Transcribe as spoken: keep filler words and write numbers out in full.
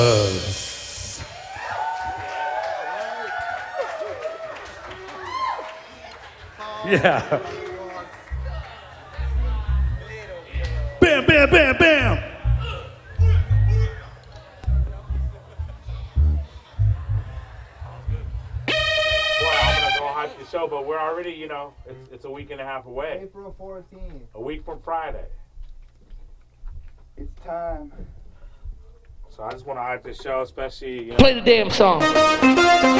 Yeah. Bam, bam, bam, bam. The show, but we're already, you know, it's, it's a week and a half away. April fourteenth. A week from Friday. It's time. So I just want to hype this show, especially, you know. Play the damn song.